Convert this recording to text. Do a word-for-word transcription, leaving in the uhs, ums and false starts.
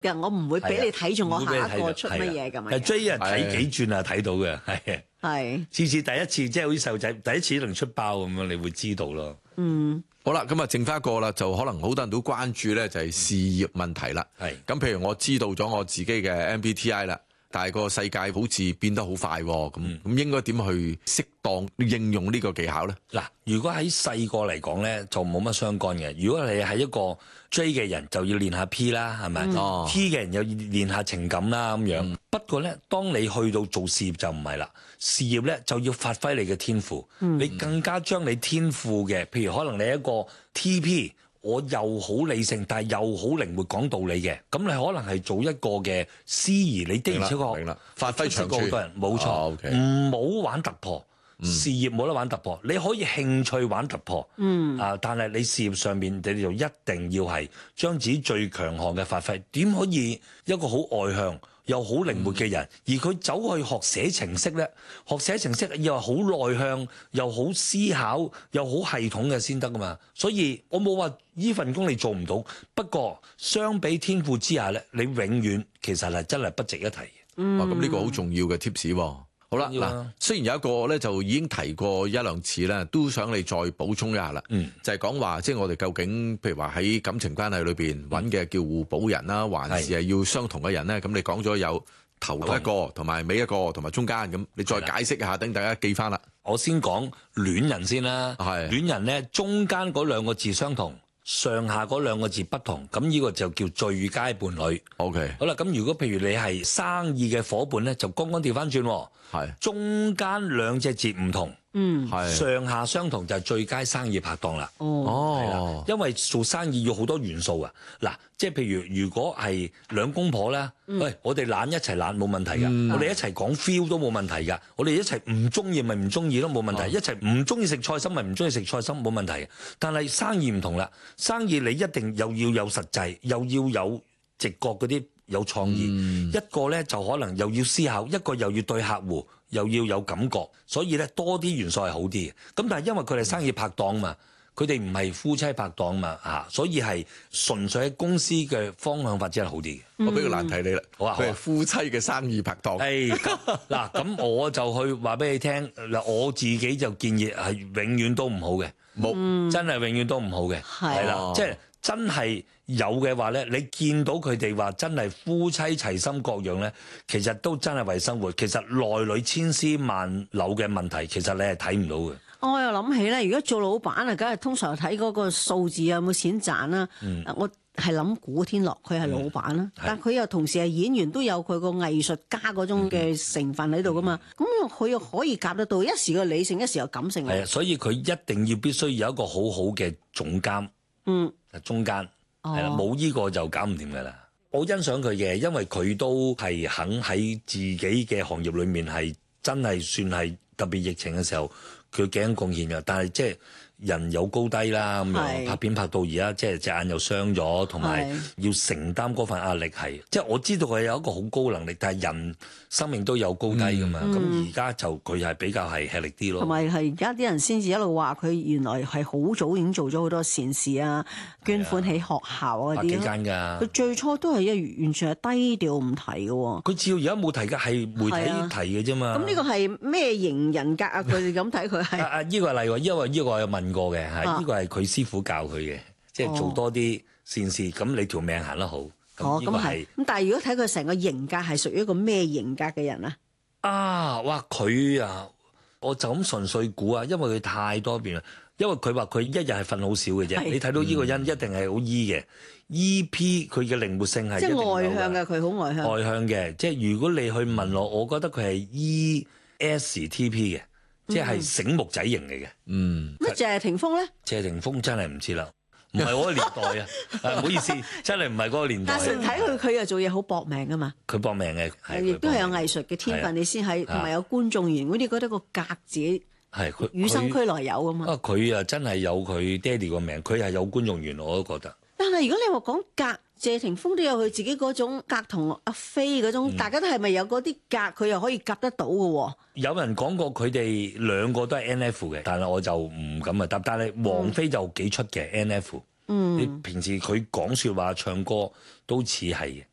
嘅，我唔會俾你睇住我下一個出乜嘢咁樣。 追人睇幾轉啊，睇到嘅係。係次次第一次，即係好似細路仔第一次能出包咁樣，你會知道咯。 嗯，好啦，咁啊，剩翻一個啦，就可能好多人都關注咧，就係事業問題啦。係咁，譬如我知道咗我自己嘅 M B T I 啦。但係個世界好似變得好快喎，咁咁、嗯、應該點去適當應用呢個技巧咧？ 嗱，如果喺細個嚟講咧，就冇乜相干嘅。如果你係一個 J 嘅人，就要練下 P 啦，係咪、嗯、？T 嘅人又要練下情感啦咁樣。嗯、不過咧，當你去到做事業就唔係啦，事業咧就要發揮你嘅天賦，嗯、你更加將你天賦嘅，譬如可能你係一個 T P。我又好理性，但係又好靈活講道理嘅，咁你可能係做一個嘅司儀，你的而且確發揮長處， 好多人冇錯，唔好、哦 okay. 玩突破，嗯、事業冇得玩突破，你可以興趣玩突破，嗯啊，但係你事業上面你就一定要係將自己最強項嘅發揮，點可以一個好外向又好靈活嘅人，嗯、而佢走去學寫程式咧，學寫程式又係好內向，又好思考，又好系統嘅先得噶嘛。所以我冇話呢份工你做唔到，不過相比天賦之下咧，你永遠其實係真係不值一提。 嗯，咁呢個好重要嘅 tips 喎。好啦，嗱，雖然有一個咧就已經提過一兩次啦，都想你再補充一下啦。嗯，就係講話，即係我哋究竟，譬如話喺感情關係裏邊揾嘅叫互補人啦，還是係要相同嘅人咧？咁你講咗有頭一個，同埋尾一個，同埋中間，咁你再解釋一下，等大家記翻啦。 我先講戀人先啦。係戀人咧，中間嗰兩個字相同，上下嗰兩個字不同，咁呢個就叫最佳伴侶。OK， 好啦，咁如果譬如你係生意嘅夥伴咧，就剛剛調翻轉，係中間兩隻字唔同，嗯，係上下相同就係最佳生意拍檔啦。哦，係啦，因為做生意要好多元素啊。嗱，即係譬如如果係兩公婆咧，嗯、喂，我哋懶一齊懶冇問題噶，嗯、我哋一齊講 feel 都冇問題噶，我哋一齊唔中意咪唔中意都冇問題，哦、一齊唔中意食菜心咪唔中意食菜心冇問題。但係生意唔同啦，生意你一定又要有實際，又要有直覺嗰啲。有創意，嗯、一個咧就可能又要思考，一個又要對客戶，又要有感覺，所以咧多啲元素係好啲嘅。咁但係因為佢哋生意拍檔嘛，佢哋唔係夫妻拍檔嘛，嚇，所以係純粹喺公司嘅方向發展係好啲嘅。 嗯、我俾個難題你啦，好啊，佢係夫妻嘅生意拍檔。 係嗱，咁我就去話俾你聽嗱，我自己就建議係永遠都唔好嘅，冇、嗯、真係永遠都唔好嘅，係啦、啊，即係。真係有嘅話咧，你見到佢哋話真係夫妻齊心各樣咧，其實都真係為生活。其實內裏千絲萬縷嘅問題，其實你係睇唔到嘅。 我又諗起咧，如果做老闆啊，梗係通常睇嗰個數字有冇錢賺啦。嗯、我係諗古天樂，佢係老闆啦，嗯、但佢又同時係演員，都有佢個藝術家嗰種嘅成分喺度噶嘛。咁佢又可以夾得到，一時個理性，一時有感性。 係啊，所以佢一定要必須有一個好好嘅總監。嗯，中間係啦，冇呢、哦、個就搞唔掂噶啦。我欣賞佢嘅，因為佢都係肯喺自己嘅行業裏面係真係算係特別疫情嘅時候，佢幾肯貢獻嘅。但係即係人有高低啦，咁樣拍片拍到而家，即係隻眼又傷咗，同埋要承擔嗰份壓力係。即係我知道佢有一個好高能力，但係人生命都有高低噶嘛。咁而家就佢係比較係吃力啲咯。同埋係而家啲人先至一路話佢原來係好早已經做咗好多善事啊，捐款喺學校啊啲。百幾間㗎。佢最初都係一完全係低調唔提嘅喎。佢只要而家冇提嘅係媒體提嘅啫嘛。咁呢個係咩型人格啊？佢哋咁睇佢係。啊！呢個係例喎，因為呢個我有問過嘅，係呢個係佢師傅教佢嘅，即係做多啲善事，咁、哦、你條命行得好。哦，咁係。咁但係如果睇佢成個型格係屬於一個咩型格嘅人啊？啊！哇！佢啊，我就咁純粹估啊，因為佢太多變啦。因為佢話佢一日係瞓好少嘅啫。你睇到呢個人一定係好 E 嘅 E P，佢嘅靈活性係即係外向嘅，佢好外向。外向嘅，即係如果你去問我，我覺得佢係 E S T P 嘅。即係醒目仔型嚟嘅，嗯。乜謝霆鋒咧？謝霆鋒真係唔知啦，唔係我個年代啊，唔好意思，真係唔係嗰個年代。但係睇佢，佢又做嘢好搏命噶嘛。佢搏命嘅，亦都係有藝術嘅天分，你先係同埋有觀眾緣。我哋覺得個格自己係佢與生俱來有噶嘛。啊，佢啊真係有佢爹哋個名，佢係有觀眾緣，我都覺得。但係如果你話講格，謝霆鋒都有佢自己嗰種格，同阿飛嗰種，嗯、大家都係咪有嗰啲格，佢又可以夾得到嘅喎？有人講過佢哋兩個都係 N F 嘅，但係我就唔敢啊答。但係王菲就幾出嘅 N F，嗯，你平時佢講説話唱歌都似係嘅。